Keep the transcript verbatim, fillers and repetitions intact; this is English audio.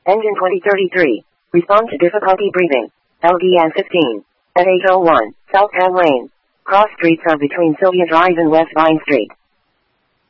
Engine twenty thirty-three. Respond to difficulty breathing. L D N fifteen. At eight oh one, South Penn Lane. Cross streets are between Sylvia Drive and West Vine Street.